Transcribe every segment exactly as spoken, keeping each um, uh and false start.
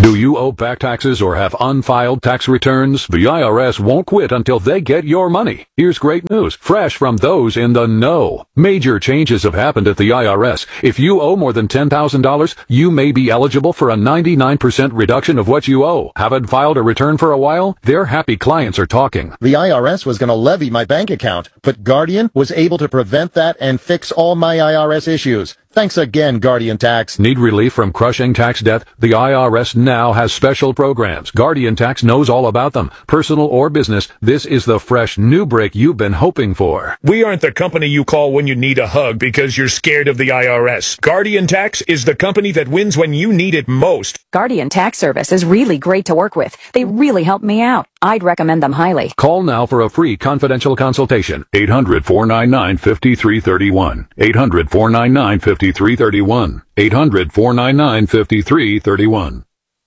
Do you owe back taxes or have unfiled tax returns? The I R S won't quit until they get your money. Here's great news, fresh from those in the know. Major changes have happened at the I R S. If you owe more than ten thousand dollars, you may be eligible for a ninety-nine percent reduction of what you owe. Haven't filed a return for a while? Their happy clients are talking. The I R S was going to levy my bank account, but Guardian was able to prevent that and fix all my I R S issues. Thanks again, Guardian Tax. Need relief from crushing tax debt? The I R S now has special programs. Guardian Tax knows all about them. Personal or business, this is the fresh new break you've been hoping for. We aren't the company you call when you need a hug because you're scared of the I R S. Guardian Tax is the company that wins when you need it most. Guardian Tax Service is really great to work with. They really helped me out. I'd recommend them highly. Call now for a free confidential consultation. eight hundred, four nine nine, five three three one. eight hundred, four nine nine, five three three one. eight hundred, four nine nine, five three three one.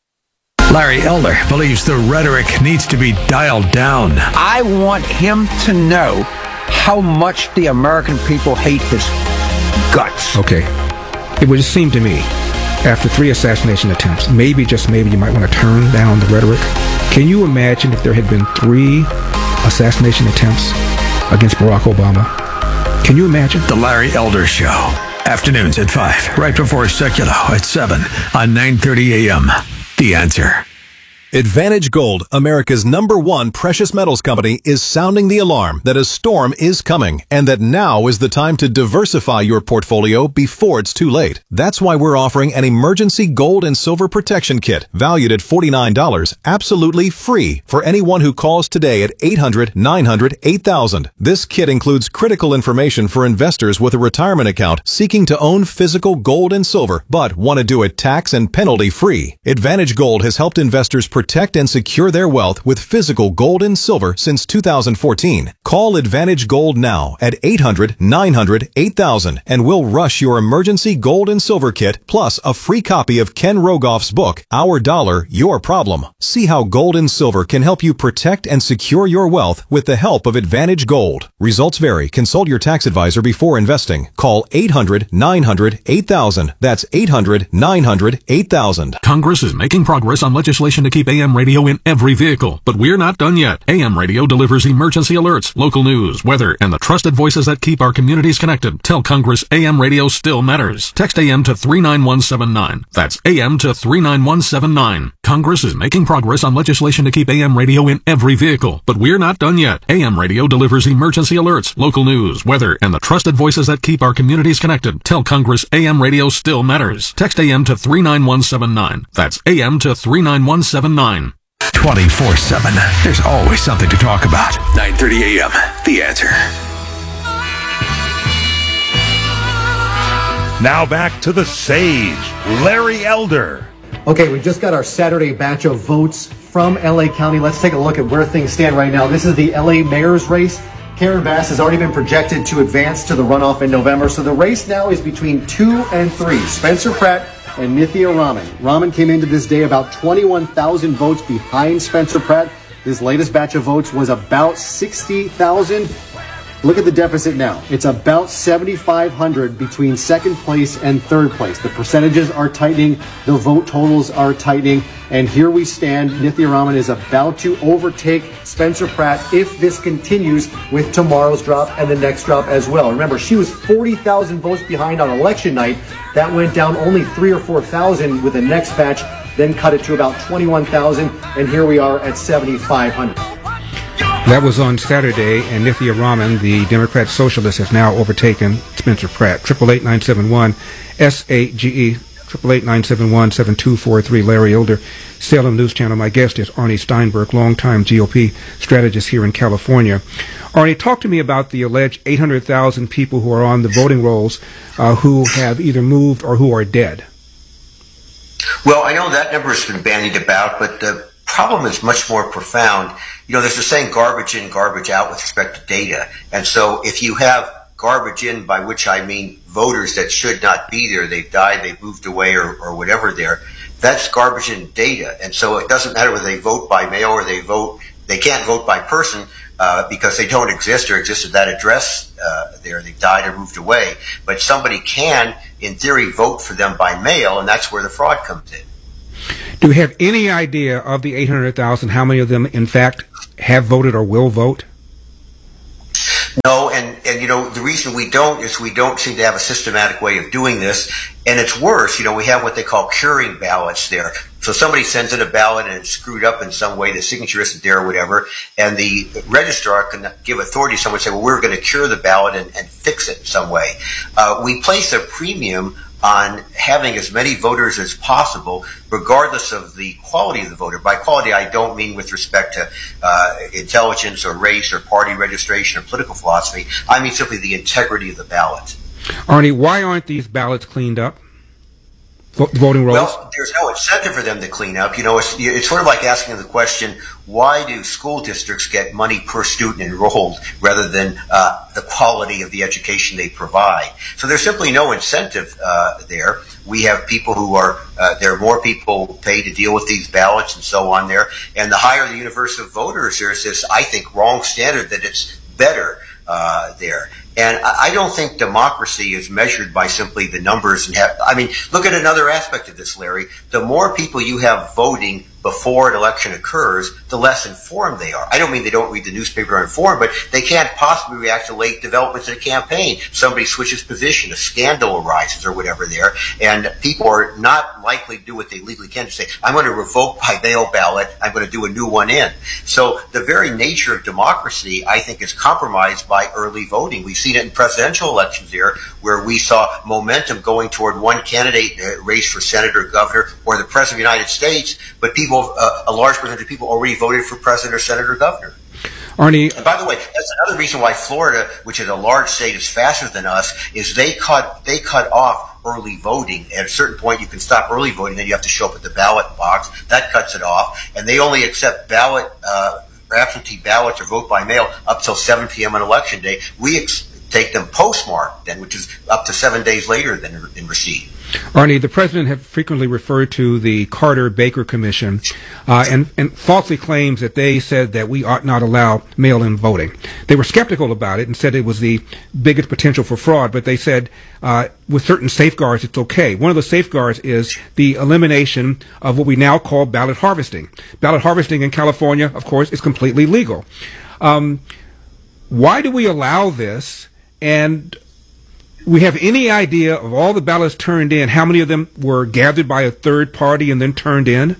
Larry Elder believes the rhetoric needs to be dialed down. I want him to know how much the American people hate his guts. Okay. It would just seem to me, after three assassination attempts, maybe, just maybe, you might want to turn down the rhetoric. Can you imagine if there had been three assassination attempts against Barack Obama? Can you imagine? The Larry Elder Show. Afternoons at five, right before Seculo at seven on nine thirty a.m. The Answer. Advantage Gold, America's number one precious metals company, is sounding the alarm that a storm is coming and that now is the time to diversify your portfolio before it's too late. That's why we're offering an emergency gold and silver protection kit valued at forty-nine dollars, absolutely free for anyone who calls today at eight hundred, nine hundred, eight thousand. This kit includes critical information for investors with a retirement account seeking to own physical gold and silver but want to do it tax and penalty free. Advantage Gold has helped investors protect and secure their wealth with physical gold and silver since two thousand fourteen. Call Advantage Gold now at eight hundred, nine hundred, eight thousand and we'll rush your emergency gold and silver kit plus a free copy of Ken Rogoff's book, Our Dollar, Your Problem. See how gold and silver can help you protect and secure your wealth with the help of Advantage Gold. Results vary. Consult your tax advisor before investing. Call eight hundred, nine hundred, eight thousand. That's eight hundred, nine hundred, eight thousand. Congress is making progress on legislation to keep A M radio in every vehicle, but we're not done yet. A M radio delivers emergency alerts, local news, weather, and the trusted voices that keep our communities connected. Tell Congress A M radio still matters. Text A M to three nine one seven nine. That's A M to three nine one seven nine. Congress is making progress on legislation to keep A M radio in every vehicle, but we're not done yet. A M radio delivers emergency alerts, local news, weather, and the trusted voices that keep our communities connected. Tell Congress A M radio still matters. Text A M to three nine one seven nine. That's A M to three nine one seven nine. twenty-four seven. There's always something to talk about. nine thirty a.m. The Answer. Now back to the sage, Larry Elder. Okay, we just got our Saturday batch of votes from L A County. Let's take a look at where things stand right now. This is the L A mayor's race. Karen Bass has already been projected to advance to the runoff in November. So the race now is between two and three. Spencer Pratt and Nithya Raman. Raman came into this day about twenty-one thousand votes behind Spencer Pratt. His latest batch of votes was about sixty thousand. Look at the deficit now. It's about seventy-five hundred between second place and third place. The percentages are tightening. The vote totals are tightening. And here we stand. Nithya Raman is about to overtake Spencer Pratt if this continues with tomorrow's drop and the next drop as well. Remember, she was forty thousand votes behind on election night. That went down only three or four thousand with the next batch, then cut it to about twenty-one thousand. And here we are at seventy-five hundred. That was on Saturday, and Nithya Raman, the Democrat Socialist, has now overtaken Spencer Pratt. Triple eight nine seven one S A G E. Triple eight nine seven one seven two four three. Larry Elder, Salem News Channel. My guest is Arnie Steinberg, longtime G O P strategist here in California. Arnie, talk to me about the alleged eight hundred thousand people who are on the voting rolls uh, who have either moved or who are dead. Well, I know that number has been bandied about, but the problem is much more profound. You know, there's a saying, garbage in, garbage out with respect to data. And so if you have garbage in, by which I mean voters that should not be there, they've died, they've moved away, or, or whatever there, that's garbage in data. And so it doesn't matter whether they vote by mail or they vote, they can't vote by person uh, because they don't exist or exist at that address uh, there. They've died or moved away. But somebody can, in theory, vote for them by mail, and that's where the fraud comes in. Do we have any idea of the eight hundred thousand, how many of them, in fact, have voted or will vote? No, and, and, you know, the reason we don't is we don't seem to have a systematic way of doing this. And it's worse, you know, we have what they call curing ballots there. So somebody sends in a ballot and it's screwed up in some way, the signature isn't there or whatever, and the registrar can give authority to someone and say, well, we're going to cure the ballot and, and fix it in some way. Uh, we place a premium on having as many voters as possible, regardless of the quality of the voter. By quality, I don't mean with respect to uh, intelligence or race or party registration or political philosophy. I mean simply the integrity of the ballot. Arnie, why aren't these ballots cleaned up? Voting rolls? Well, there's no incentive for them to clean up. You know, it's, it's sort of like asking the question, why do school districts get money per student enrolled rather than uh, the quality of the education they provide? So there's simply no incentive uh, there. We have people who are, uh, there are more people paid to deal with these ballots and so on there. And the higher the universe of voters, there's this, I think, wrong standard that it's better uh, there. And I don't think democracy is measured by simply the numbers. And have, I mean, look at another aspect of this, Larry. The more people you have voting before an election occurs, the less informed they are. I don't mean they don't read the newspaper or informed, but they can't possibly react to late developments in a campaign. Somebody switches position, a scandal arises or whatever there, and people are not likely to do what they legally can to say, I'm going to revoke my mail ballot, I'm going to do a new one in. So the very nature of democracy, I think, is compromised by early voting. We've seen it in presidential elections here, where we saw momentum going toward one candidate uh, race for senator, governor, or the president of the United States, but people Uh, a large percentage of people already voted for president or senator or governor. Arnie, and by the way, that's another reason why Florida, which is a large state, is faster than us, is they cut they cut off early voting. At a certain point, you can stop early voting, then you have to show up at the ballot box. That cuts it off, and they only accept ballot uh, absentee ballots or vote by mail up till seven p.m. on election day. We ex- take them postmarked, then, which is up to seven days later than in receipt. Arnie, the president has frequently referred to the Carter-Baker Commission uh, and, and falsely claims that they said that we ought not allow mail-in voting. They were skeptical about it and said it was the biggest potential for fraud, but they said uh, with certain safeguards it's okay. One of the safeguards is the elimination of what we now call ballot harvesting. Ballot harvesting in California, of course, is completely legal. Um, why do we allow this? And we have any idea of all the ballots turned in, how many of them were gathered by a third party and then turned in?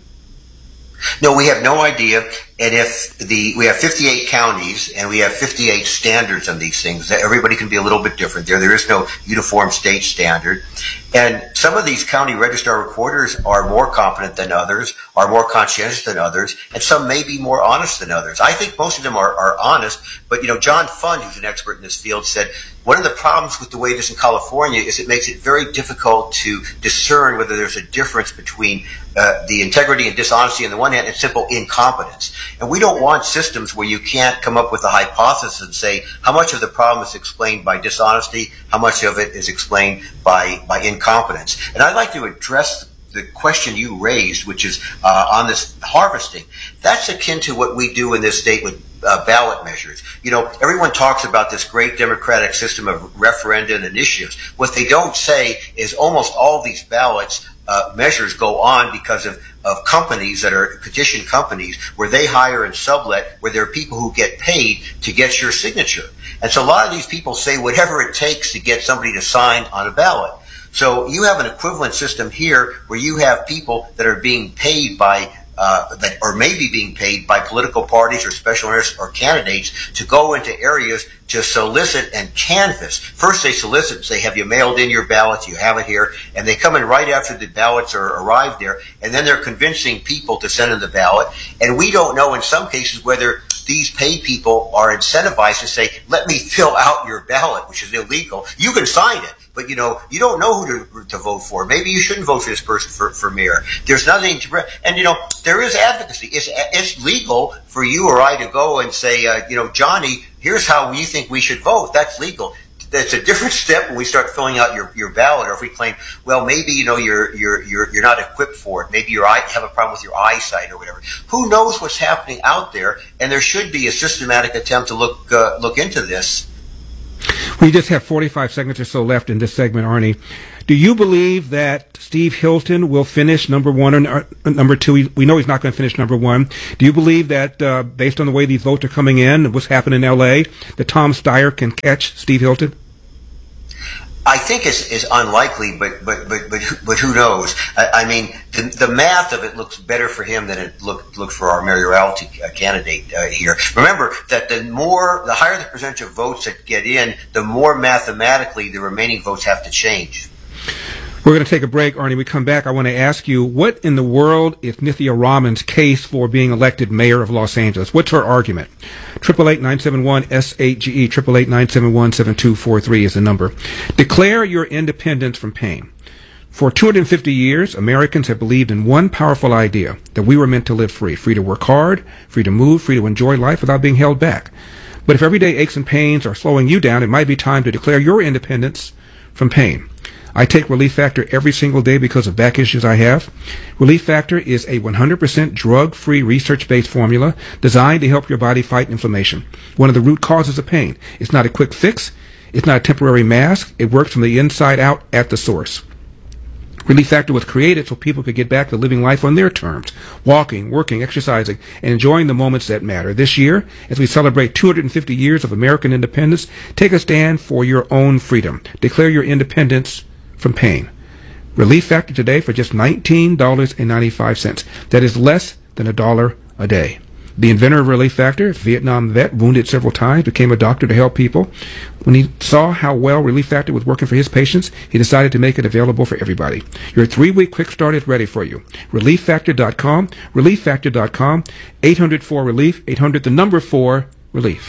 No, we have no idea. And if the we have fifty-eight counties and we have fifty-eight standards on these things, everybody can be a little bit different there. There is no uniform state standard. And some of these county registrar recorders are more competent than others, are more conscientious than others, and some may be more honest than others. I think most of them are, are honest, but, you know, John Fund, who's an expert in this field, said one of the problems with the way it is in California is it makes it very difficult to discern whether there's a difference between uh, the integrity and dishonesty on the one hand and simple incompetence. And we don't want systems where you can't come up with a hypothesis and say how much of the problem is explained by dishonesty, how much of it is explained by, by incompetence. And I'd like to address the question you raised, which is uh, on this harvesting. That's akin to what we do in this state with uh, ballot measures. You know, everyone talks about this great democratic system of referenda and initiatives. What they don't say is almost all these ballots uh, measures go on because of of companies that are petition companies where they hire and sublet, where there are people who get paid to get your signature. And so a lot of these people say whatever it takes to get somebody to sign on a ballot. So you have an equivalent system here where you have people that are being paid by Uh, that or maybe being paid by political parties or special interests or candidates to go into areas to solicit and canvass. First they solicit and say, have you mailed in your ballots? You have it here. And they come in right after the ballots are arrived there. And then they're convincing people to send in the ballot. And we don't know in some cases whether these paid people are incentivized to say, let me fill out your ballot, which is illegal. You can sign it. But, you know, you don't know who to, to vote for. Maybe you shouldn't vote for this person for, for mayor. There's nothing to, and, you know, there is advocacy. It's, it's legal for you or I to go and say, uh, you know, Johnny, here's how you think we should vote. That's legal. That's a different step when we start filling out your, your ballot, or if we claim, well, maybe, you know, you're, you're, you're, you're not equipped for it. Maybe your eye, have a problem with your eyesight or whatever. Who knows what's happening out there? And there should be a systematic attempt to look, uh, look into this. We just have forty-five seconds or so left in this segment, Arnie. Do you believe that Steve Hilton will finish number one or uh, number two? We, we know he's not going to finish number one. Do you believe that, uh, based on the way these votes are coming in, what's happening in L A, that Tom Steyer can catch Steve Hilton? I think it's, it's unlikely, but but but but but who knows? I, I mean, the, the math of it looks better for him than it looked looked for our mayoralty uh, candidate uh, here. Remember that the more, the higher the percentage of votes that get in, the more mathematically the remaining votes have to change. We're going to take a break, Arnie. We come back. I want to ask you, what in the world is Nithya Raman's case for being elected mayor of Los Angeles? What's her argument? eight eight eight, nine seven one, S eight G E, eight eight eight, nine seven one, seven two four three is the number. Declare your independence from pain. For two hundred fifty years, Americans have believed in one powerful idea, that we were meant to live free, free to work hard, free to move, free to enjoy life without being held back. But if everyday aches and pains are slowing you down, it might be time to declare your independence from pain. I take Relief Factor every single day because of back issues I have. Relief Factor is a one hundred percent drug-free, research-based formula designed to help your body fight inflammation, one of the root causes of pain. It's not a quick fix. It's not a temporary mask. It works from the inside out at the source. Relief Factor was created so people could get back to living life on their terms, walking, working, exercising, and enjoying the moments that matter. This year, as we celebrate two hundred fifty years of American independence, take a stand for your own freedom. Declare your independence from pain. Relief Factor today for just nineteen dollars and ninety-five cents. That is less than a dollar a day. The inventor of Relief Factor, Vietnam vet, wounded several times, became a doctor to help people. When he saw how well Relief Factor was working for his patients, he decided to make it available for everybody. Your three-week quick start is ready for you. relief factor dot com, relief factor dot com, eight hundred four relief, eight hundred the number four relief.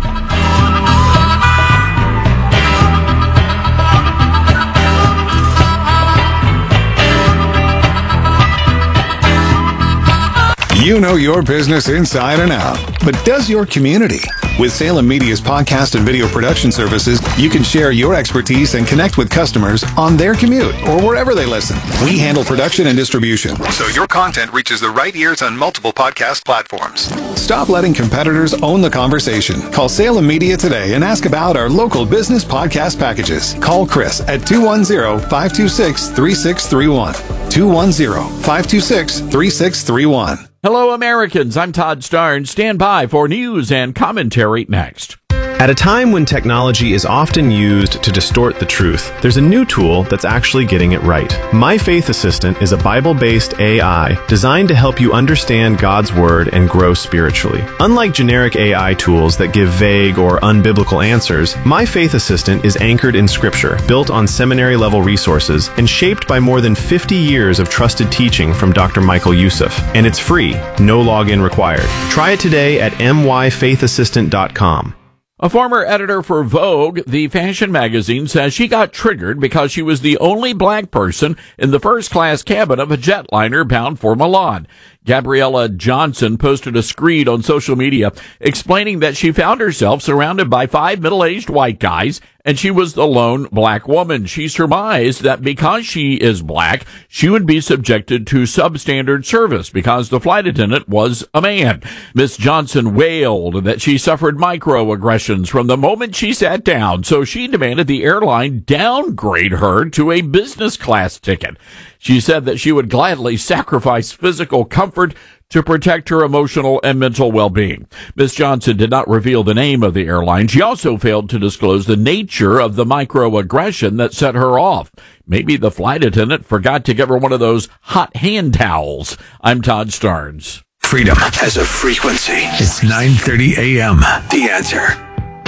You know your business inside and out, but does your community? With Salem Media's podcast and video production services, you can share your expertise and connect with customers on their commute or wherever they listen. We handle production and distribution, so your content reaches the right ears on multiple podcast platforms. Stop letting competitors own the conversation. Call Salem Media today and ask about our local business podcast packages. Call Chris at two one zero, five two six, three six three one. two one zero, five two six, three six three one. Hello, Americans. I'm Todd Starnes. Stand by for news and commentary next. At a time when technology is often used to distort the truth, there's a new tool that's actually getting it right. My Faith Assistant is a Bible-based A I designed to help you understand God's Word and grow spiritually. Unlike generic A I tools that give vague or unbiblical answers, My Faith Assistant is anchored in Scripture, built on seminary-level resources, and shaped by more than fifty years of trusted teaching from Doctor Michael Youssef. And it's free, no login required. Try it today at my faith assistant dot com. A former editor for Vogue, the fashion magazine, says she got triggered because she was the only black person in the first-class cabin of a jetliner bound for Milan. Gabriella Johnson posted a screed on social media explaining that she found herself surrounded by five middle-aged white guys and she was the lone black woman. She surmised that because she is black, she would be subjected to substandard service because the flight attendant was a man. Miss Johnson wailed that she suffered microaggressions from the moment she sat down, so she demanded the airline downgrade her to a business class ticket. She said that she would gladly sacrifice physical comfort to protect her emotional and mental well-being. Miss Johnson did not reveal the name of the airline. She also failed to disclose the nature of the microaggression that set her off. Maybe the flight attendant forgot to give her one of those hot hand towels. I'm Todd Starnes. Freedom has a frequency. It's nine thirty a.m. The Answer.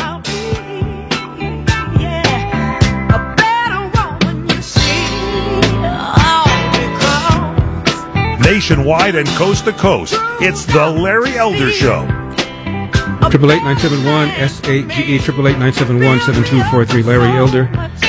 Nationwide and coast to coast, it's the Larry Elder Show. Triple eight nine seven one S eight G E triple eight nine seven one seven two four three. Larry Elder,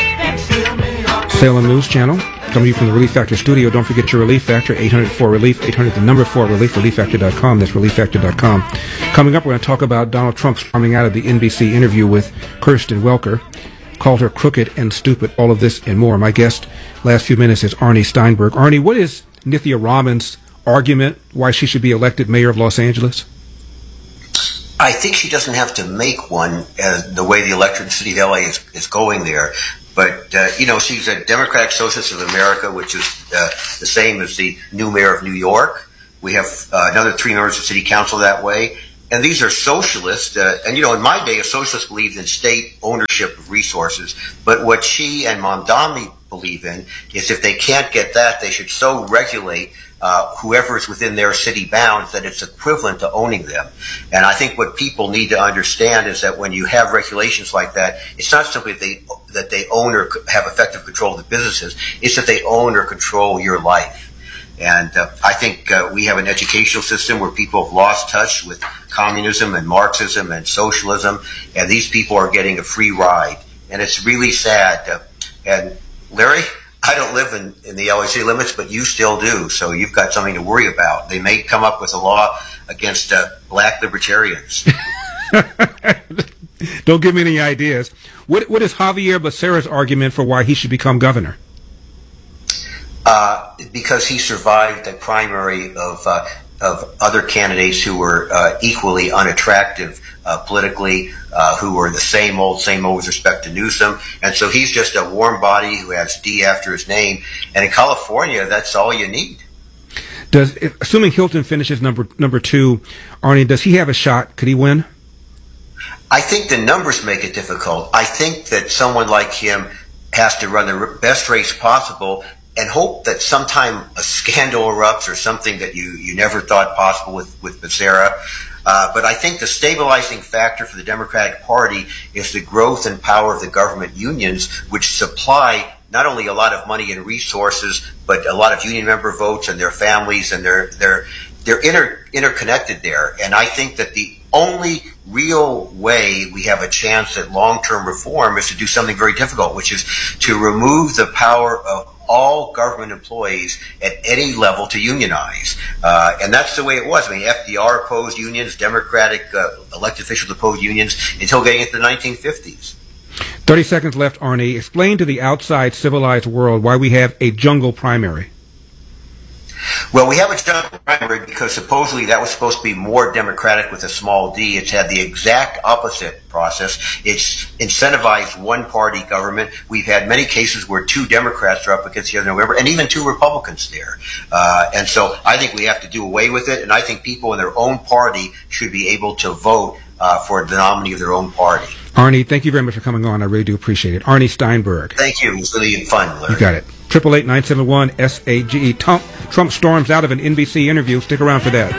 Salem News Channel, coming to you from the Relief Factor studio. Don't forget your Relief Factor, eight hundred four relief, eight hundred the number four relief, relief factor dot com. That's relief factor dot com. Coming up, we're going to talk about Donald Trump's coming out of the N B C interview with Kirsten Welker. Called her crooked and stupid. All of this and more. My guest last few minutes is Arnie Steinberg. Arnie, what is Nithya Raman's argument why she should be elected mayor of Los Angeles? I think she doesn't have to make one uh, the way the electorate in the city of L A is, is going there. But, uh, you know, she's a Democratic Socialist of America, which is uh, the same as the new mayor of New York. We have uh, another three members of city council that way. And these are socialists. Uh, and, you know, in my day, a socialist believed in state ownership of resources. But what she and Mamdani believe in is if they can't get that, they should so regulate uh, whoever is within their city bounds that it's equivalent to owning them. And I think what people need to understand is that when you have regulations like that, it's not simply that they, that they own or have effective control of the businesses, it's that they own or control your life. And uh, I think uh, we have an educational system where people have lost touch with communism and Marxism and socialism, and these people are getting a free ride. And it's really sad. Uh, and Larry, I don't live in, in the L A city limits, but you still do. So you've got something to worry about. They may come up with a law against uh, black libertarians. Don't give me any ideas. What, what is Javier Becerra's argument for why he should become governor? Uh, because he survived a primary of uh, of other candidates who were uh, equally unattractive uh, politically, uh, who were the same old, same old with respect to Newsom. And so he's just a warm body who has D after his name. And in California, that's all you need. Does, assuming Hilton finishes number number two, Arnie, does he have a shot? Could he win? I think the numbers make it difficult. I think that someone like him has to run the best race possible and hope that sometime a scandal erupts or something that you, you never thought possible with, with Becerra. Uh, but I think the stabilizing factor for the Democratic Party is the growth and power of the government unions, which supply not only a lot of money and resources, but a lot of union member votes and their families, and they're, they're, they're inter, interconnected there. And I think that the only real way we have a chance at long-term reform is to do something very difficult, which is to remove the power of all government employees at any level to unionize. Uh, and that's the way it was. I mean, F D R opposed unions, Democratic uh, elected officials opposed unions until getting into the nineteen fifties. thirty seconds left, Arnie. Explain to the outside civilized world why we have a jungle primary. Well, we have a jungle primary because supposedly that was supposed to be more democratic with a small d. It's had the exact opposite process. It's incentivized one-party government. We've had many cases where two Democrats are up against the other, November, and even two Republicans there. Uh, and so I think we have to do away with it, and I think people in their own party should be able to vote uh, for the nominee of their own party. Arnie, thank you very much for coming on. I really do appreciate it. Arnie Steinberg. Thank you. It was really fun, Larry. You got it. Triple eight nine seven one S A G E. Trump, Trump storms out of an N B C interview. Stick around for that.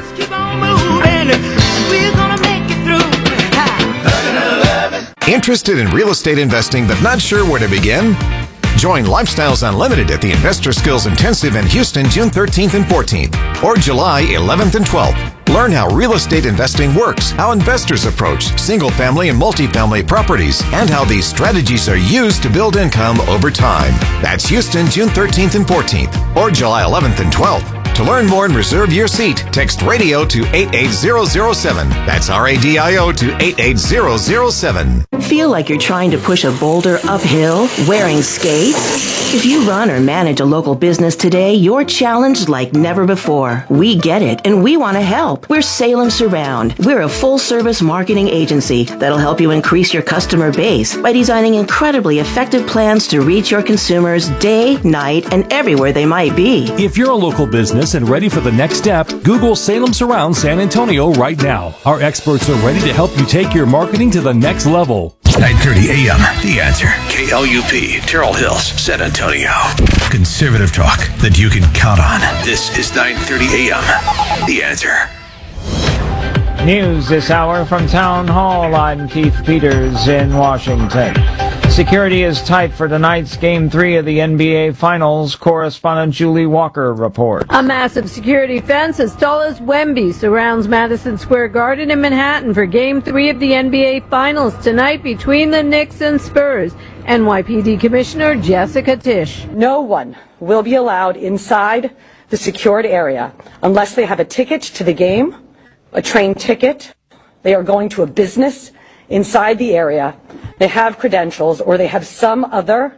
Interested in real estate investing but not sure where to begin? Join Lifestyles Unlimited at the Investor Skills Intensive in Houston June thirteenth and fourteenth or July eleventh and twelfth. Learn how real estate investing works, how investors approach single-family and multifamily properties, and how these strategies are used to build income over time. That's Houston June thirteenth and fourteenth or July eleventh and twelfth. To learn more and reserve your seat, text radio to eight eight zero zero seven. That's R A D I O to eight eight zero zero seven. Feel like you're trying to push a boulder uphill wearing skates? If you run or manage a local business today, you're challenged like never before. We get it, and we want to help. We're Salem Surround. We're a full-service marketing agency that'll help you increase your customer base by designing incredibly effective plans to reach your consumers day, night, and everywhere they might be. If you're a local business and ready for the next step, Google Salem Surround San Antonio right now. Our experts are ready to help you take your marketing to the next level. nine thirty a.m. The Answer. K L U P, Terrell Hills, San Antonio. Conservative talk that you can count on. This is nine thirty a.m. The Answer. News this hour from Town Hall. I'm Keith Peters in Washington. Security is tight for tonight's Game three of the N B A Finals. Correspondent Julie Walker reports. A massive security fence as tall as Wemby surrounds Madison Square Garden in Manhattan for Game three of the N B A Finals tonight between the Knicks and Spurs. N Y P D Commissioner Jessica Tisch. No one will be allowed inside the secured area unless they have a ticket to the game, a train ticket, they are going to a business inside the area, they have credentials, or they have some other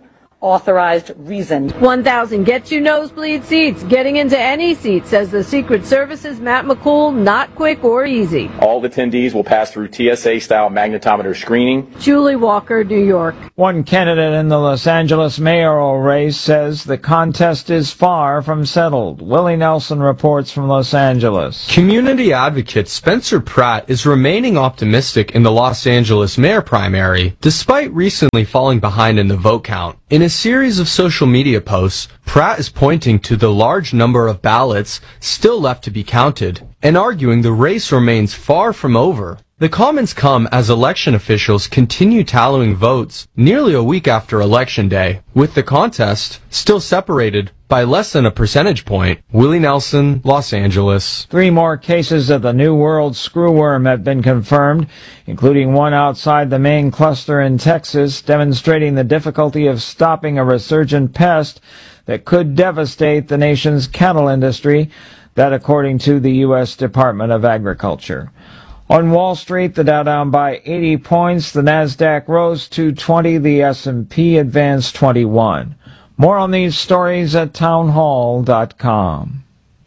authorized reason. one thousand gets you nosebleed seats. Getting into any seat, says the Secret Service's Matt McCool, not quick or easy. All attendees will pass through T S A-style magnetometer screening. Julie Walker, New York. One candidate in the Los Angeles mayoral race says the contest is far from settled. Willie Nelson reports from Los Angeles. Community advocate Spencer Pratt is remaining optimistic in the Los Angeles mayor primary, despite recently falling behind in the vote count. In a series of social media posts, Pratt is pointing to the large number of ballots still left to be counted and arguing the race remains far from over. The comments come as election officials continue tallying votes nearly a week after Election Day, with the contest still separated by less than a percentage point. Willie Nelson, Los Angeles. Three more cases of the New World screwworm have been confirmed, including one outside the main cluster in Texas, demonstrating the difficulty of stopping a resurgent pest that could devastate the nation's cattle industry, that according to the U S Department of Agriculture. On Wall Street, the Dow down by eighty points, the Nasdaq rose two twenty, the S and P advanced twenty-one. More on these stories at townhall dot com.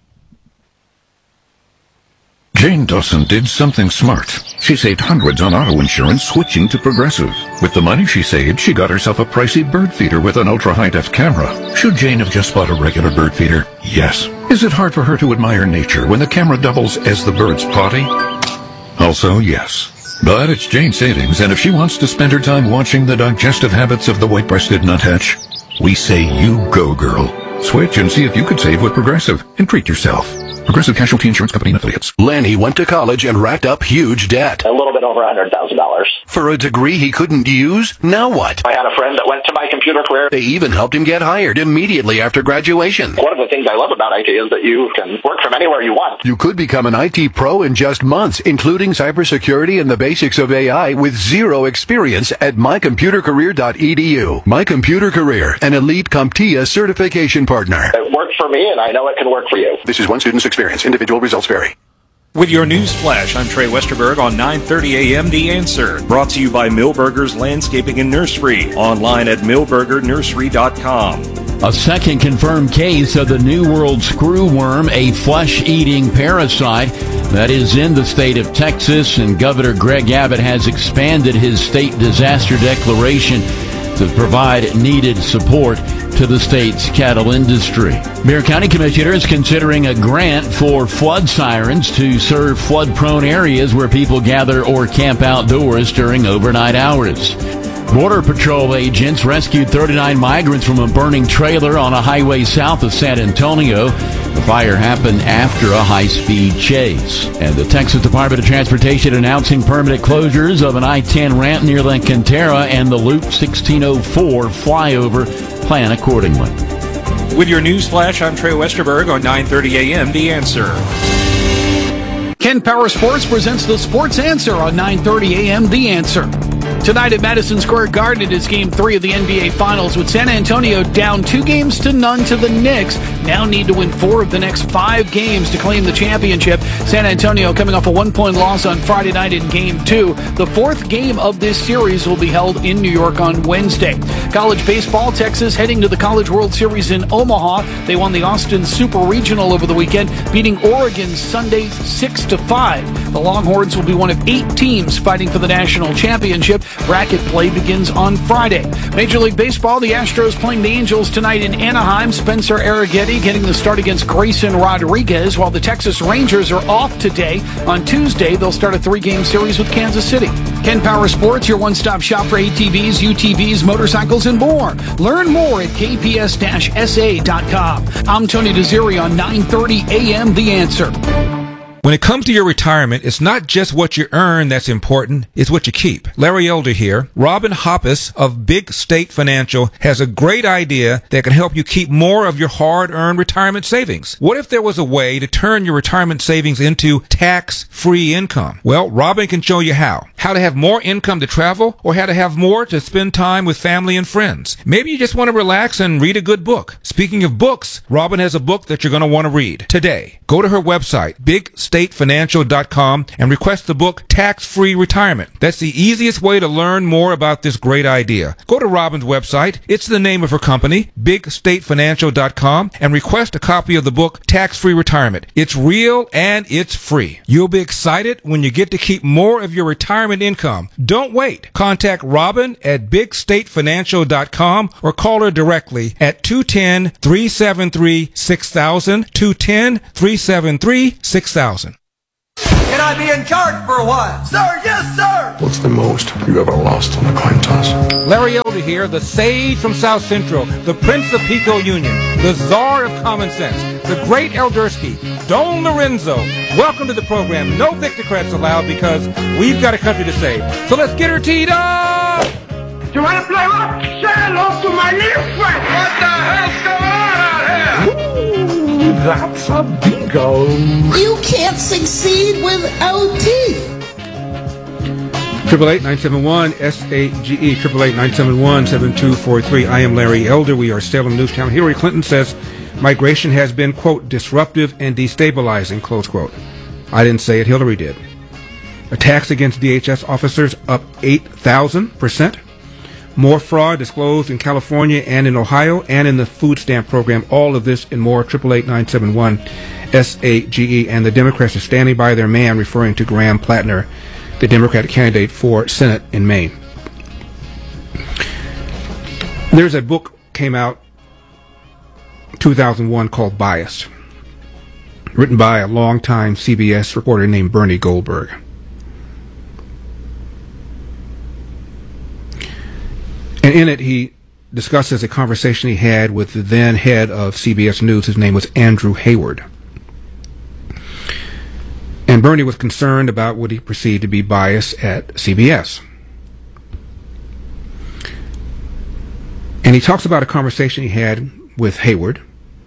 Jane Dawson did something smart. She saved hundreds on auto insurance switching to Progressive. With the money she saved, she got herself a pricey bird feeder with an ultra-high-def camera. Should Jane have just bought a regular bird feeder? Yes. Is it hard for her to admire nature when the camera doubles as the bird's potty? Also, yes. But it's Jane's savings, and if she wants to spend her time watching the digestive habits of the white-breasted nuthatch, we say you go, girl. Switch and see if you could save with Progressive and treat yourself. Progressive Casualty Insurance Company and Affiliates. Lanny went to college and racked up huge debt. A little bit over one hundred thousand dollars. For a degree he couldn't use? Now what? I had a friend that went to my computer career. They even helped him get hired immediately after graduation. One of the things I love about I T is that you can work from anywhere you want. You could become an I T pro in just months, including cybersecurity and the basics of A I with zero experience at my computer career dot e d u. My Computer Career, an elite CompTIA certification partner. It worked for me, and I know it can work for you. This is one student's experience. Individual results vary. With your news flash, I'm Trey Westerberg on nine thirty a m The Answer. Brought to you by Millburgers Landscaping and Nursery. Online at millburger nursery dot com. A second confirmed case of the New World screwworm, a flesh-eating parasite that is in the state of Texas, and Governor Greg Abbott has expanded his state disaster declaration to provide needed support to the state's cattle industry. Bexar County Commissioner is considering a grant for flood sirens to serve flood-prone areas where people gather or camp outdoors during overnight hours. Border Patrol agents rescued thirty-nine migrants from a burning trailer on a highway south of San Antonio. The fire happened after a high-speed chase. And the Texas Department of Transportation announcing permanent closures of an I ten ramp near La Cantera and the Loop sixteen oh four flyover. Plan accordingly. With your news flash, I'm Trey Westerberg on nine thirty a m The Answer. Ken Power Sports presents the Sports Answer on nine thirty a m The Answer. Tonight at Madison Square Garden, it is Game three of the N B A Finals, with San Antonio down two games to none to the Knicks. Now need to win four of the next five games to claim the championship. San Antonio coming off a one-point loss on Friday night in Game two. The fourth game of this series will be held in New York on Wednesday. College baseball, Texas heading to the College World Series in Omaha. They won the Austin Super Regional over the weekend, beating Oregon Sunday six to five. The Longhorns will be one of eight teams fighting for the national championship. Bracket play begins on Friday. Major League Baseball, the Astros playing the Angels tonight in Anaheim. Spencer Arrighetti getting the start against Grayson Rodriguez, while the Texas Rangers are off today. On Tuesday, they'll start a three-game series with Kansas City. Ken Power Sports, your one-stop shop for A T Vs, U T Vs, motorcycles, and more. Learn more at k p s dash s a dot com. I'm Tony Desiri on nine thirty a m The Answer. When it comes to your retirement, it's not just what you earn that's important, it's what you keep. Larry Elder here. Robin Hoppus of Big State Financial has a great idea that can help you keep more of your hard-earned retirement savings. What if there was a way to turn your retirement savings into tax-free income? Well, Robin can show you how. How to have more income to travel, or how to have more to spend time with family and friends. Maybe you just want to relax and read a good book. Speaking of books, Robin has a book that you're going to want to read today. Go to her website, Big State state financial dot com and request the book Tax-Free Retirement. That's the easiest way to learn more about this great idea. Go to Robin's website. It's the name of her company, big state financial dot com, and request a copy of the book Tax-Free Retirement. It's real and it's free. You'll be excited when you get to keep more of your retirement income. Don't wait. Contact Robin at big state financial dot com or call her directly at two one zero, three seven three, six thousand, two one zero, three seven three, six thousand. Can I be in charge for a while? Sir, yes, sir! What's the most you ever lost on a coin toss? Larry Elder here, the sage from South Central, the Prince of Pico Union, the czar of common sense, the great Eldersky, Don Lorenzo. Welcome to the program. No Victocrats allowed because we've got a country to save. So let's get her teed up! You want to play what? Say hello to my little friend! What the hell's going on out here? Ooh, that's a bingo. You can't succeed without teeth. Triple eight nine seven one S A G E triple eight nine seven one seven two four three. I am Larry Elder. We are Salem News Channel. Hillary Clinton says migration has been, quote, disruptive and destabilizing, close quote. I didn't say it. Hillary did. Attacks against D H S officers up eight thousand percent. More fraud disclosed in California and in Ohio and in the food stamp program. All of this and more. Triple eight nine seven one S A G E. And the Democrats are standing by their man, referring to Graham Plattner, the Democratic candidate for Senate in Maine. There's a book came out two thousand one called Biased, written by a longtime C B S reporter named Bernie Goldberg. And in it, he discusses a conversation he had with the then head of C B S News. His name was Andrew Hayward. And Bernie was concerned about what he perceived to be bias at C B S. And he talks about a conversation he had with Hayward.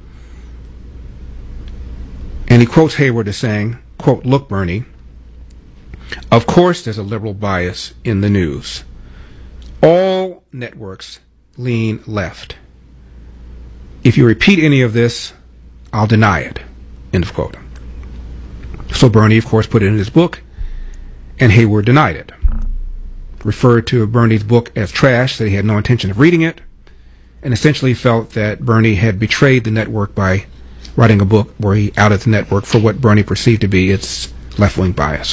And he quotes Hayward as saying, quote, "Look, Bernie, of course there's a liberal bias in the news. All networks lean left. If you repeat any of this, I'll deny it." End of quote. So Bernie, of course, put it in his book, and Hayward denied it. Referred to Bernie's book as trash, said he had no intention of reading it, and essentially felt that Bernie had betrayed the network by writing a book where he outed the network for what Bernie perceived to be its left-wing bias.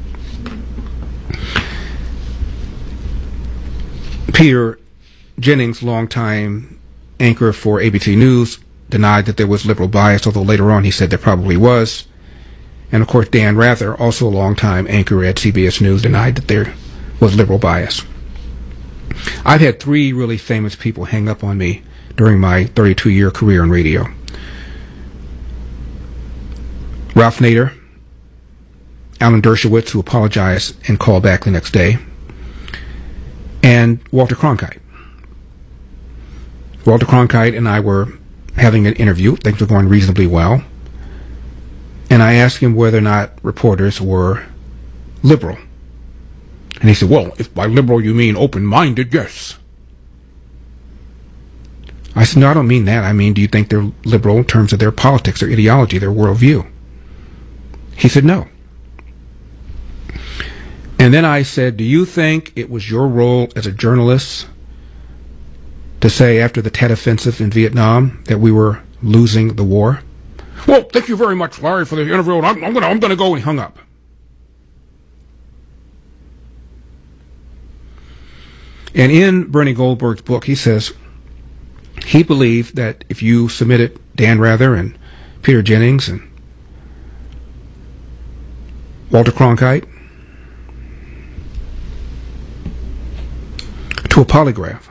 Peter Jennings, longtime anchor for A B C News, denied that there was liberal bias, although later on he said there probably was. And of course, Dan Rather, also a longtime anchor at C B S News, denied that there was liberal bias. I've had three really famous people hang up on me during my thirty-two year career in radio. Ralph Nader, Alan Dershowitz, who apologized and called back the next day, and Walter Cronkite. Walter Cronkite and I were having an interview. Things were going reasonably well. And I asked him whether or not reporters were liberal. And he said, "Well, if by liberal you mean open-minded, yes." I said, "No, I don't mean that. I mean, do you think they're liberal in terms of their politics, their ideology, their worldview?" He said, "No." And then I said, "Do you think it was your role as a journalist to say after the Tet Offensive in Vietnam that we were losing the war?" "Well, thank you very much, Larry, for the interview. And I'm, I'm going I'm to go," and he hung up. And in Bernie Goldberg's book, he says he believed that if you submitted Dan Rather and Peter Jennings and Walter Cronkite to a polygraph,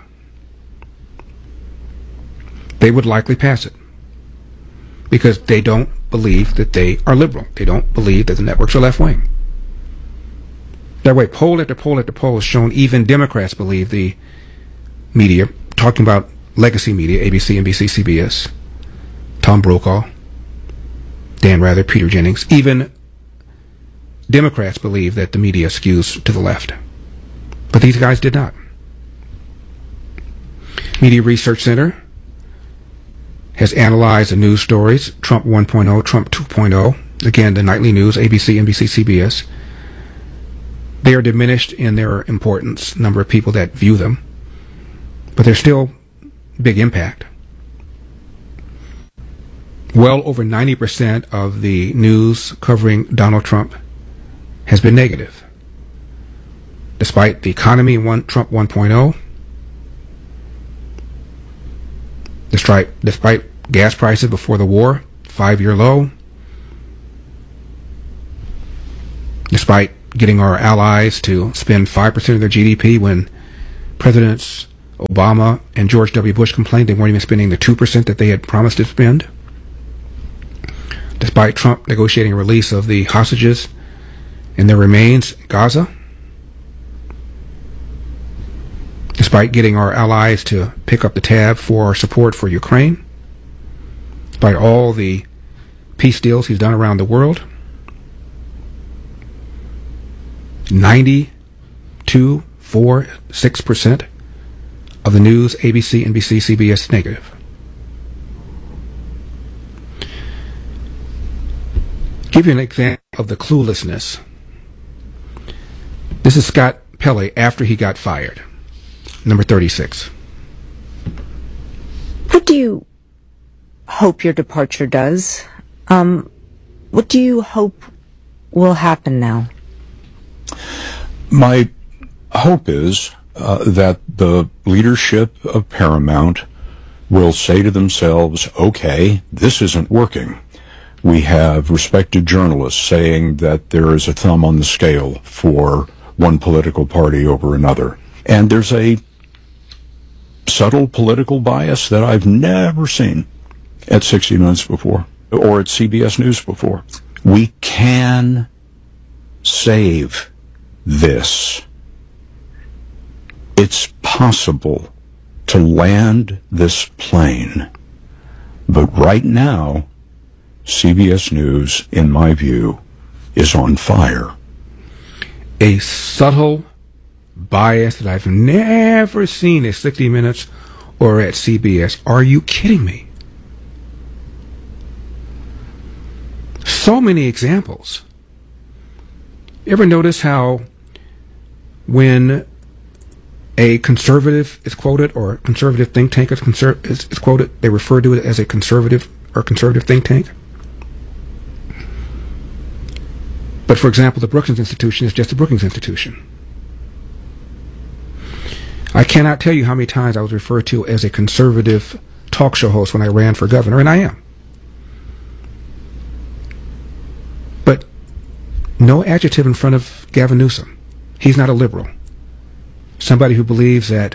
they would likely pass it because they don't believe that they are liberal. They don't believe that the networks are left-wing. That way, poll after poll after poll has shown even Democrats believe the media, talking about legacy media, A B C, N B C, C B S, Tom Brokaw, Dan Rather, Peter Jennings, even Democrats believe that the media skews to the left. But these guys did not. Media Research Center has analyzed the news stories, Trump one point oh, Trump two point oh, again, the nightly news, A B C, N B C, C B S, they are diminished in their importance, number of people that view them, but they're still big impact. Well over ninety percent of the news covering Donald Trump has been negative. Despite the economy in one, Trump one point oh, despite, despite gas prices before the war, five-year low, despite getting our allies to spend five percent of their G D P when Presidents Obama and George W. Bush complained they weren't even spending the two percent that they had promised to spend, despite Trump negotiating a release of the hostages and their remains in Gaza, despite getting our allies to pick up the tab for support for Ukraine, despite all the peace deals he's done around the world, ninety-two, four, six percent of the news, A B C, N B C, C B S, negative. Give you an example of the cluelessness. This is Scott Pelley after he got fired. Number thirty-six. What do you hope your departure does? Um, what do you hope will happen now? My hope is uh, that the leadership of Paramount will say to themselves, okay, this isn't working. We have respected journalists saying that there is a thumb on the scale for one political party over another. And there's a subtle political bias that I've never seen at sixty minutes before or at C B S News before. We can save this. It's possible to land this plane. But right now, C B S News, in my view, is on fire. A subtle bias that I've never seen at sixty minutes or at C B S. Are you kidding me? So many examples. You ever notice how when a conservative is quoted or a conservative think tank is, conser- is, is quoted, they refer to it as a conservative or conservative think tank? But for example, the Brookings Institution is just the Brookings Institution. I cannot tell you how many times I was referred to as a conservative talk show host when I ran for governor, and I am. But no adjective in front of Gavin Newsom. He's not a liberal. Somebody who believes that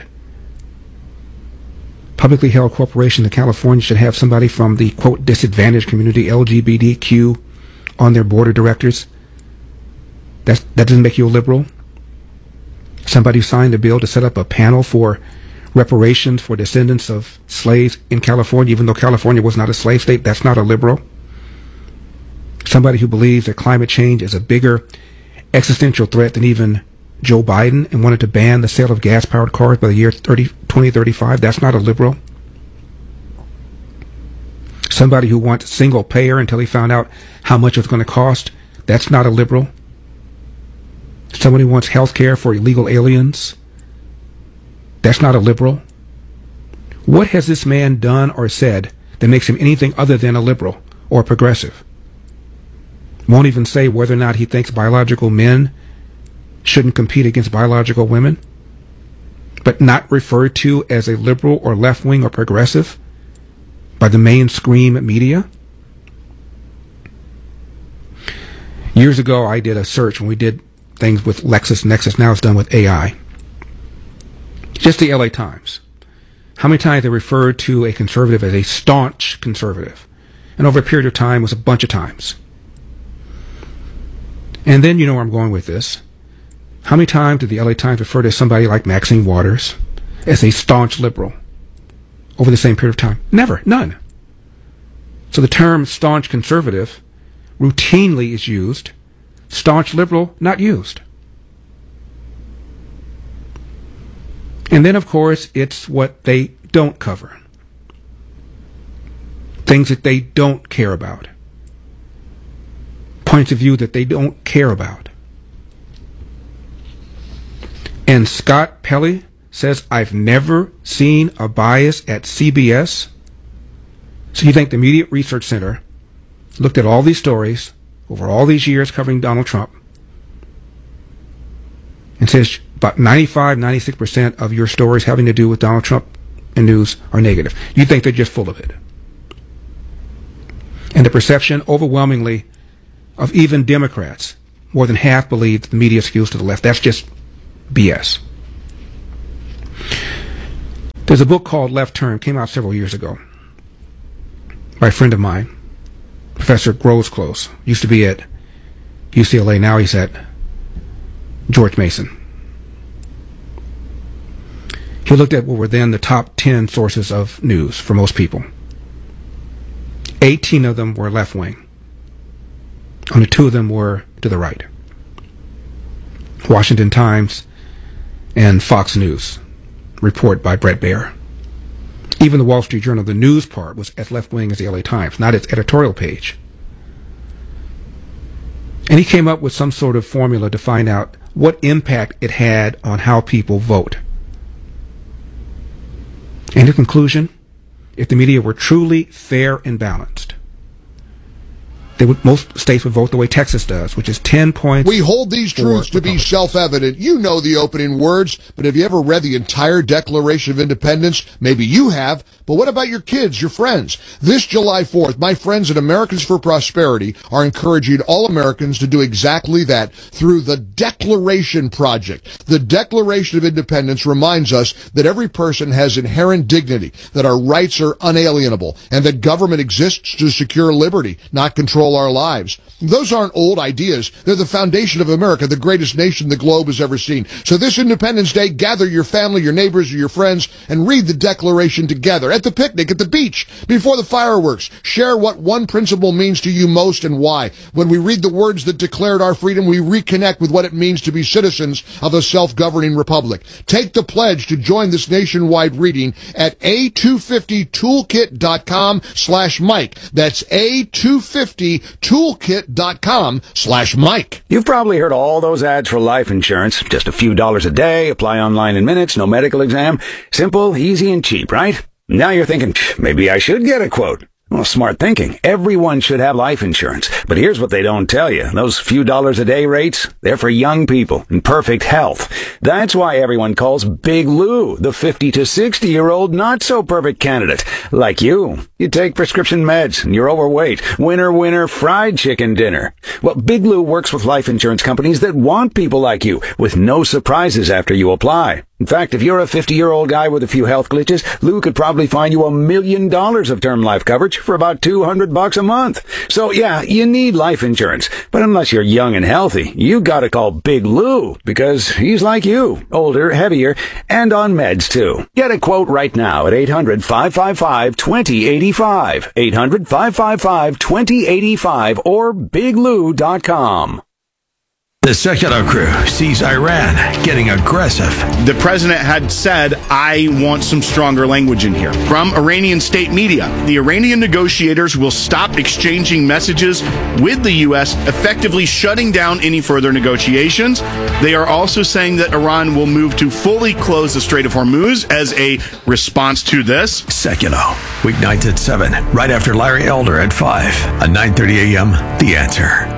publicly held corporations in California should have somebody from the, quote, disadvantaged community, L G B T Q, on their board of directors. That, that doesn't make you a liberal. Somebody who signed a bill to set up a panel for reparations for descendants of slaves in California, even though California was not a slave state. That's not a liberal. Somebody who believes that climate change is a bigger existential threat than even Joe Biden and wanted to ban the sale of gas-powered cars by the year twenty thirty-five. That's not a liberal. Somebody who wants single payer until he found out how much it was going to cost. That's not a liberal. Somebody who wants health care for illegal aliens. That's not a liberal. What has this man done or said that makes him anything other than a liberal or a progressive? Won't even say whether or not he thinks biological men shouldn't compete against biological women, but not referred to as a liberal or left-wing or progressive by the mainstream media. Years ago, I did a search when we did things with LexisNexis. Now it's done with A I. Just the L A Times. How many times they referred to a conservative as a staunch conservative? And over a period of time, it was a bunch of times. And then you know where I'm going with this. How many times did the L A Times refer to somebody like Maxine Waters as a staunch liberal over the same period of time? Never. None. So the term staunch conservative routinely is used. Staunch liberal, not used. And then, of course, it's what they don't cover. Things that they don't care about. points of view that they don't care about. And Scott Pelley says, I've never seen a bias at C B S. So you think the Media Research Center looked at all these stories over all these years covering Donald Trump and says about ninety-five, ninety-six percent of your stories having to do with Donald Trump and news are negative. You think they're just full of it. And the perception overwhelmingly of even Democrats, more than half believe that the media skews to the left. That's just B S. There's a book called Left Turn, came out several years ago by a friend of mine, Professor Grosclose. Used to be at U C L A, now he's at George Mason. He looked at what were then the top ten sources of news for most people. eighteen of them were left-wing. Only two of them were to the right. Washington Times and Fox News. Report by Brett Baer. Even the Wall Street Journal, the news part, was as left-wing as the L A Times, not its editorial page. And he came up with some sort of formula to find out what impact it had on how people vote. And in conclusion, if the media were truly fair and balanced, they would, most states would vote the way Texas does, which is ten points. We hold these truths to be self-evident. You know the opening words, but have you ever read the entire Declaration of Independence? Maybe you have, but what about your kids, your friends? This July fourth, my friends at Americans for Prosperity are encouraging all Americans to do exactly that through the Declaration Project. The Declaration of Independence reminds us that every person has inherent dignity, that our rights are unalienable, and that government exists to secure liberty, not control our lives. Those aren't old ideas. They're the foundation of America, the greatest nation the globe has ever seen. So this Independence Day, gather your family, your neighbors, or your friends, and read the Declaration together at the picnic, at the beach, before the fireworks. Share what one principle means to you most and why. When we read the words that declared our freedom, we reconnect with what it means to be citizens of a self-governing republic. Take the pledge to join this nationwide reading at a two fifty toolkit dot com slash Mike. That's a two fifty toolkit dot com slash Mike. You've probably heard all those ads for life insurance. Just a few dollars a day, apply online in minutes, no medical exam. Simple, easy, and cheap, right? Now you're thinking, maybe I should get a quote. Well, smart thinking. Everyone should have life insurance. But here's what they don't tell you. Those few dollars a day rates, they're for young people in perfect health. That's why everyone calls Big Lou the fifty to sixty year old not so perfect candidate. Like you. You take prescription meds and you're overweight. Winner, winner, fried chicken dinner. Well, Big Lou works with life insurance companies that want people like you with no surprises after you apply. In fact, if you're a fifty-year-old guy with a few health glitches, Lou could probably find you a million dollars of term life coverage for about two hundred bucks a month. So yeah, you need life insurance. But unless you're young and healthy, you gotta call Big Lou, because he's like you, older, heavier, and on meds too. Get a quote right now at eight hundred, five five five, two zero eight five, eight hundred, five five five, two zero eight five, or big lou dot com. The secular crew sees Iran getting aggressive. The president had said, I want some stronger language in here. From Iranian state media, the Iranian negotiators will stop exchanging messages with the U S, effectively shutting down any further negotiations. They are also saying that Iran will move to fully close the Strait of Hormuz as a response to this. Secular, weeknights at seven, right after Larry Elder at five, on nine thirty a.m. The Answer.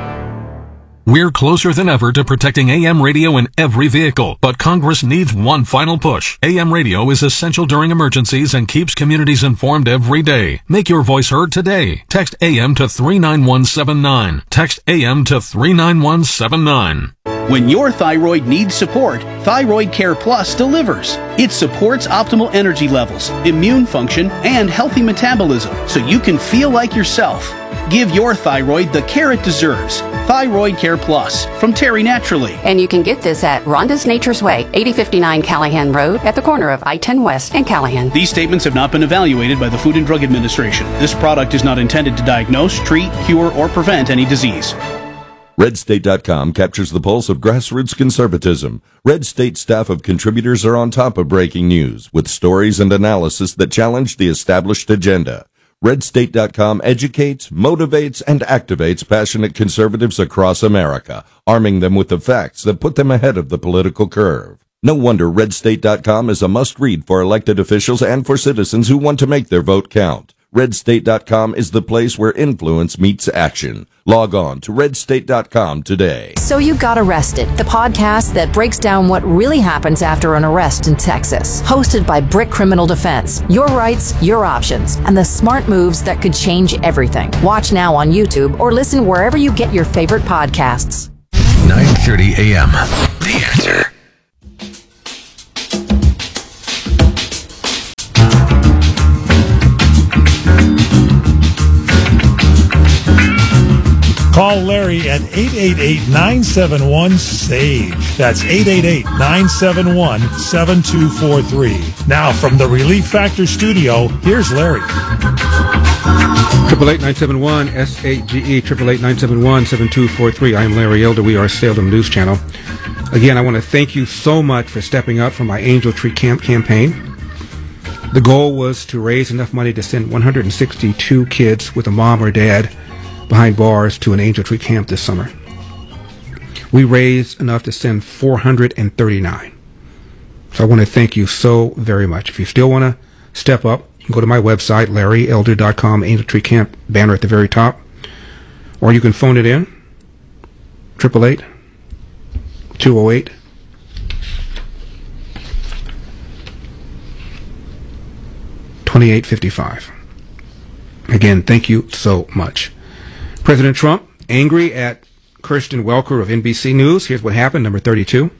We're closer than ever to protecting A M radio in every vehicle, but Congress needs one final push. A M radio is essential during emergencies and keeps communities informed every day. Make your voice heard today. Text A M to three nine one seven nine. Text A M to three nine one seven nine. When your thyroid needs support, Thyroid Care Plus delivers. It supports optimal energy levels, immune function, and healthy metabolism so you can feel like yourself. Give your thyroid the care it deserves. Thyroid Care Plus from Terry Naturally. And you can get this at Rhonda's Nature's Way, eighty fifty-nine Callahan Road at the corner of I ten West and Callahan. These statements have not been evaluated by the Food and Drug Administration. This product is not intended to diagnose, treat, cure, or prevent any disease. Red State dot com captures the pulse of grassroots conservatism. Red State staff of contributors are on top of breaking news with stories and analysis that challenge the established agenda. red state dot com educates, motivates, and activates passionate conservatives across America, arming them with the facts that put them ahead of the political curve. No wonder red state dot com is a must-read for elected officials and for citizens who want to make their vote count. red state dot com is the place where influence meets action. Log on to red state dot com today. So You Got Arrested, the podcast that breaks down what really happens after an arrest in Texas. Hosted by Brick Criminal Defense. Your rights, your options, and the smart moves that could change everything. Watch now on YouTube or listen wherever you get your favorite podcasts. nine thirty a.m. The Answer. Call Larry at eight eight eight, nine seven one, SAGE. That's eight eight eight, nine seven one, seven two four three. Now, from the Relief Factor studio, here's Larry. Triple eight nine seven one S A G E triple eight nine seven one seven two four three. I am Larry Elder. We are Salem News Channel. Again, I want to thank you so much for stepping up for my Angel Tree Camp campaign. The goal was to raise enough money to send one hundred sixty-two kids with a mom or dad behind bars to an Angel Tree Camp this summer. We raised enough to send four hundred thirty-nine. So I want to thank you so very much. If you still want to step up, you can go to my website, larry elder dot com, Angel Tree Camp banner at the very top. Or you can phone it in, eight eight eight, two oh eight, twenty-eight fifty-five. Again, thank you so much. President Trump, angry at Kirsten Welker of N B C News. Here's what happened, number thirty-two.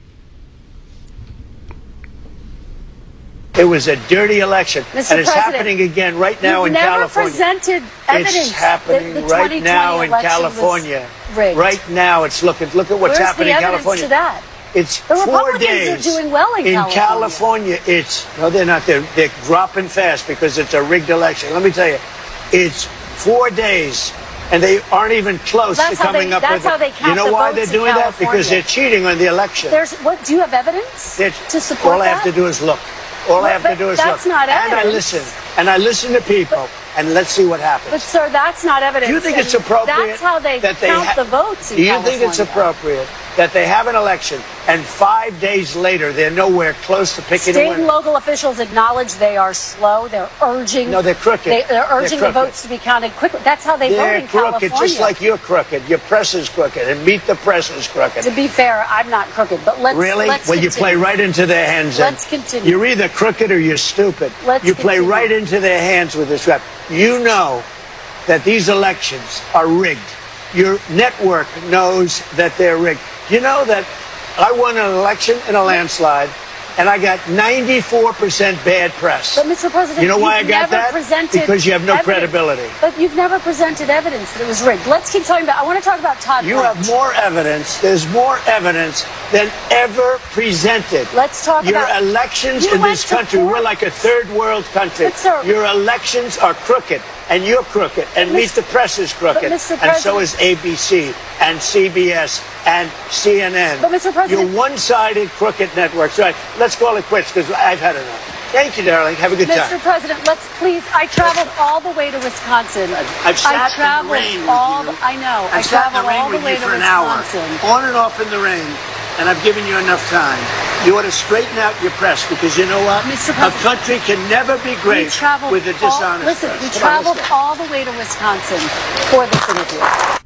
It was a dirty election. Mister And it's President, happening again right now in you've never California. presented evidence It's happening that the right now in election California. was rigged. Right now it's looking, look at what's Where's happening the in evidence California. to that? It's The four Republicans days. are doing well in, in California. California. It's, no, they're not. They're, they're dropping fast because it's a rigged election. Let me tell you, it's four days. And they aren't even close That's to how coming they- up that's with how it. they count You know the why votes they're in doing that? Because California. they're cheating on the election. There's what? Do you have evidence They're, to support all I have that? to do is look. All I have But to do is that's look. not And I evidence. listen. And I listen to people. And let's see what happens. But sir, that's not evidence. Do you think and it's appropriate That's how they that they count ha- the votes in Do you California. think it's appropriate that they have an election and five days later they're nowhere close to picking a State winner? and local officials acknowledge they are slow. They're urging. No, they're crooked. They, they're urging They're the crooked. votes to be counted quickly. That's how they They're vote in crooked, California. just like you're crooked. Your press is crooked, and Meet the Press is crooked. To be fair, I'm not crooked, but let's Really? Let's well, you continue. play right into their hands. then. Let's continue. You're either crooked or you're stupid. Let's you play continue. right into their hands with this rap. You know that these elections are rigged. Your network knows that they're rigged. You know that I won an election in a landslide, and I got ninety-four percent bad press. But Mister President, you know why I you've got never that? presented Because you have no evidence. credibility. But you've never presented evidence that it was rigged. Let's keep talking about. I want to talk about Todd. You Blanche. have more evidence. There's more evidence than ever presented. Let's talk Your about elections You in went this to country, court. we're like a third world country. But, sir- Your elections are crooked, and you're crooked, and But, Meet Mis- the Press is crooked, but, Mister and so President- is A B C, and C B S, and C N N. But, Mister President- You're one-sided crooked networks. Right, let's call it quits, because I've had enough. Thank you, darling. Have a good Mister time. President, let's please. I traveled all the way to Wisconsin. I've sat I in the traveled rain with all. you. The, I know. I I've sat in traveled the rain all the with way you to for an hour, Wisconsin. on and off in the rain, and I've given you enough time. You ought to straighten out your press, because you know what? Mister A President, country can never be we great traveled with a all, dishonest Listen, press. we Come on, let's traveled go. all the way to Wisconsin for this interview.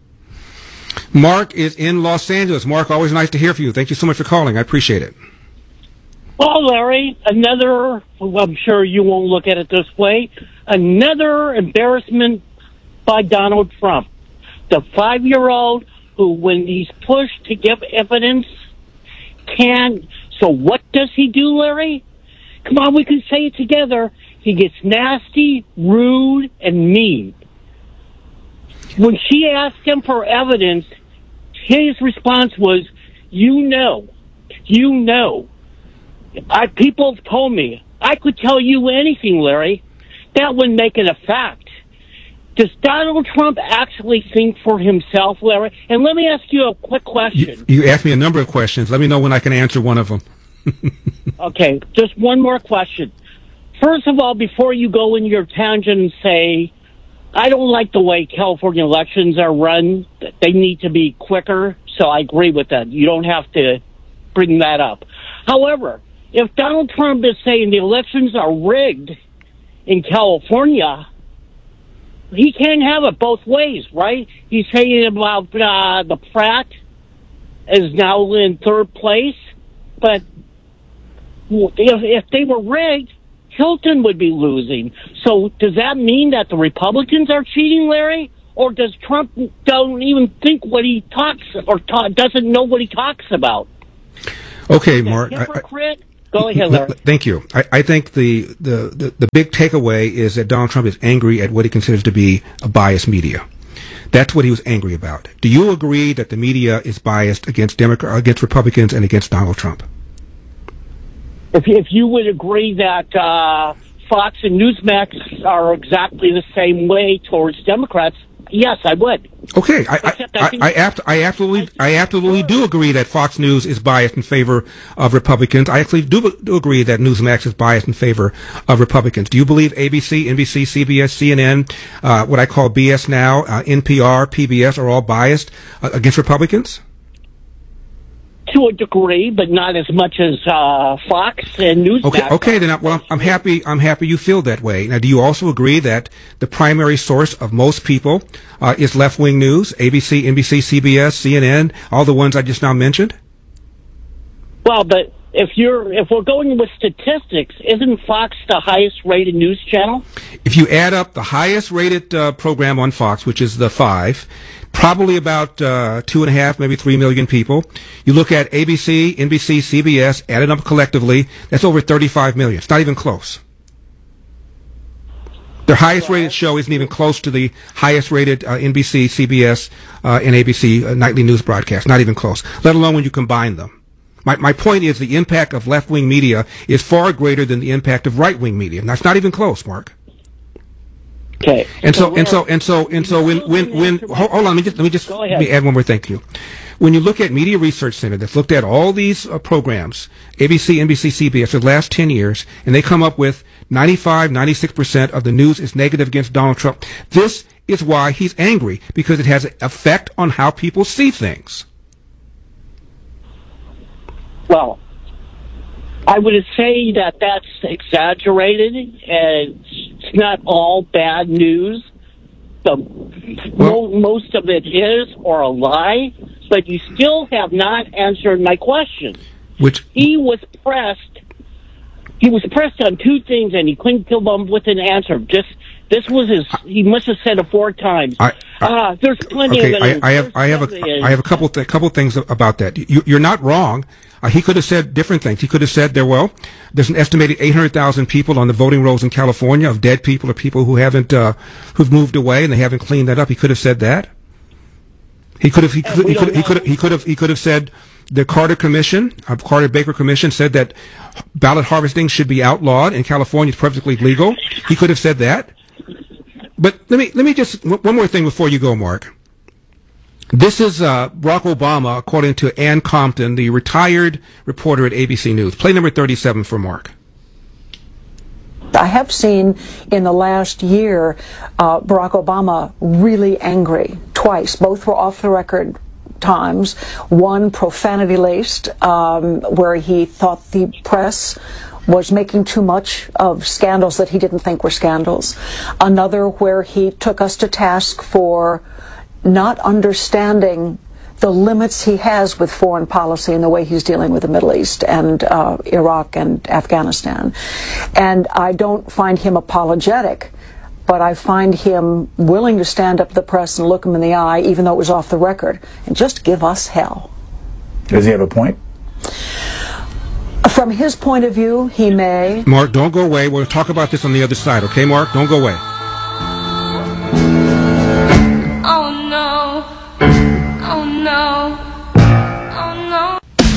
Mark is in Los Angeles. Mark, always nice to hear from you. Thank you so much for calling. I appreciate it. Well, Larry, another, well, I'm sure you won't look at it this way, another embarrassment by Donald Trump. The five-year-old who, when he's pushed to give evidence, can't. So what does he do, Larry? Come on, we can say it together. He gets nasty, rude, and mean. When she asked him for evidence, his response was, you know, you know. I, people have told me, I could tell you anything, Larry. That wouldn't make it a fact. Does Donald Trump actually think for himself, Larry? And let me ask you a quick question. You, you asked me a number of questions. Let me know when I can answer one of them. Okay, just one more question. First of all, before you go in your tangent and say, I don't like the way California elections are run. They need to be quicker, so I agree with that. You don't have to bring that up. However, if Donald Trump is saying the elections are rigged in California, he can't have it both ways, right? He's saying about uh, the Pratt is now in third place, but if, if they were rigged, Hilton would be losing. So does that mean that the Republicans are cheating, Larry? Or does Trump don't even think what he talks or ta- doesn't know what he talks about? Okay, Mark. Hypocrite. Go ahead, Larry. Thank you. I, I think the, the, the, the big takeaway is that Donald Trump is angry at what he considers to be a biased media. That's what he was angry about. Do you agree that the media is biased against Democrats, against Republicans, and against Donald Trump? If, if you would agree that uh, Fox and Newsmax are exactly the same way towards Democrats, yes, I would. Okay, I I, I, I, apt, I absolutely I absolutely do agree that Fox News is biased in favor of Republicans. I actually do, do agree that Newsmax is biased in favor of Republicans. Do you believe A B C, N B C, C B S, C N N, uh, what I call B S Now, uh, N P R, P B S are all biased uh, against Republicans? To a degree, but not as much as uh, Fox and Newsmax. Okay, okay. Then, I, well, I'm, I'm happy. I'm happy you feel that way. Now, do you also agree that the primary source of most people uh, is left-wing news? A B C, N B C, C B S, C N N, all the ones I just now mentioned. Well, but if you're if we're going with statistics, isn't Fox the highest-rated news channel? If you add up the highest-rated uh, program on Fox, which is the five. Probably about uh, two and a half, maybe three million people. You look at A B C, N B C, C B S, added up collectively, that's over thirty-five million. It's not even close. Their highest rated show isn't even close to the highest rated uh, N B C, C B S, uh, and A B C uh, nightly news broadcast. Not even close, let alone when you combine them. My, my point is the impact of left-wing media is far greater than the impact of right-wing media. And that's not even close, Mark. Okay. And so, and so, and so, and so, when, when, when, hold, hold on, let me just, let me just, let me add one more thing to you. When you look at Media Research Center that's looked at all these uh, programs, A B C, N B C, C B S, for the last ten years, and they come up with ninety-five, ninety-six percent of the news is negative against Donald Trump. This is why he's angry, because it has an effect on how people see things. Well, I would say that that's exaggerated, and it's not all bad news. The, well, mo- most of it is or a lie, but you still have not answered my question. Which he was pressed. He was pressed on two things, and he couldn't come up with an answer. Just this was his. He must have said it four times. I, I, uh, there's plenty okay, of it. I, I have, I have a, I have a couple, th- couple things about that. You, you're not wrong. Uh, he could have said different things. He could have said there, well, there's an estimated eight hundred thousand people on the voting rolls in California of dead people or people who haven't, uh, who've moved away and they haven't cleaned that up. He could have said that. He could have, he could, he could, he could, he could have, he could have said the Carter Commission, uh, Carter Baker Commission said that ballot harvesting should be outlawed and California is perfectly legal. He could have said that. But let me, let me just, one more thing before you go, Mark. This is uh, Barack Obama, according to Ann Compton, the retired reporter at A B C News. Play number thirty-seven for Mark. I have seen in the last year uh, Barack Obama really angry twice. Both were off-the-record times. One profanity-laced, um, where he thought the press was making too much of scandals that he didn't think were scandals. Another where he took us to task for not understanding the limits he has with foreign policy and the way he's dealing with the Middle East and uh, Iraq and Afghanistan. And I don't find him apologetic, but I find him willing to stand up to the press and look him in the eye, even though it was off the record, and just give us hell. Does he have a point? From his point of view, he may. Mark, don't go away. We'll talk about this on the other side, okay, Mark? Don't go away. Oh no, oh no, oh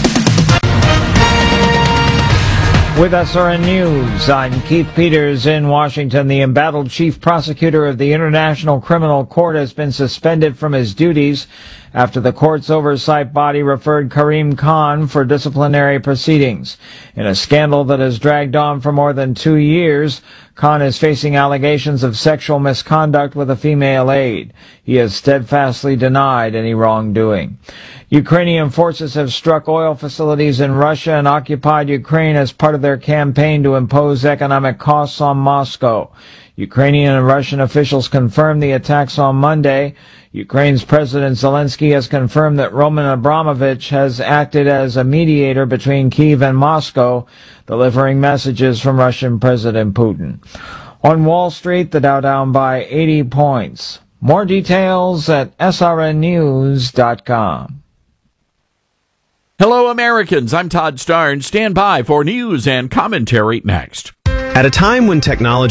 no. With S R N News, I'm Keith Peters in Washington. The embattled chief prosecutor of the International Criminal Court has been suspended from his duties after the court's oversight body referred Karim Khan for disciplinary proceedings. In a scandal that has dragged on for more than two years, Khan is facing allegations of sexual misconduct with a female aide. He has steadfastly denied any wrongdoing. Ukrainian forces have struck oil facilities in Russia and occupied Ukraine as part of their campaign to impose economic costs on Moscow. Ukrainian and Russian officials confirmed the attacks on Monday. Ukraine's President Zelensky has confirmed that Roman Abramovich has acted as a mediator between Kyiv and Moscow, delivering messages from Russian President Putin. On Wall Street, the Dow down by eighty points. More details at S R N news dot com. Hello, Americans. I'm Todd Starnes. Stand by for news and commentary next. At a time when technology